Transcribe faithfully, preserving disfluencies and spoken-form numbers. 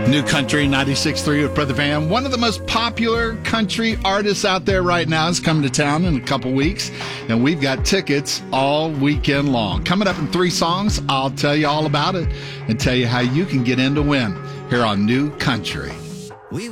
New Country ninety-six point three with Brother Van. One of the most popular country artists out there right now is coming to town in a couple weeks, and we've got tickets all weekend long. Coming up in three songs, I'll tell you all about it and tell you how you can get in to win here on New Country.